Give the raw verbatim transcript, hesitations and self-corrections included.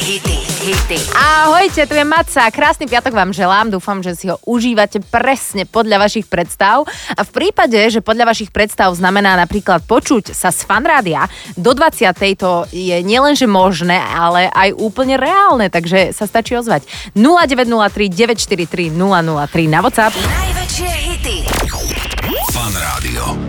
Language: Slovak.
hity, hity. Ahojte, tu je Maca. Krásny piatok vám želám. Dúfam, že si ho užívate presne podľa vašich predstav. A v prípade, že podľa vašich predstav znamená napríklad počuť sa z Fanrádia, do dvadsiatej to je nielenže možné, ale aj úplne reálne, takže sa stačí ozvať. nula deväť nula tri deväť štyri tri nula nula tri na WhatsApp. Najväčšie hity. Fan Rádio.